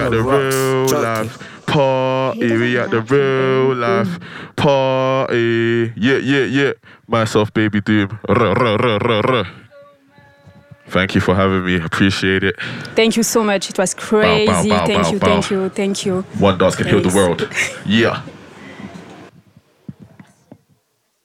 at the real life party. We at the real life party. Yeah. Myself, Baby Doom. Thank you for having me. Appreciate it. Thank you so much. It was crazy. Thank you. One dance can heal the world. Yeah.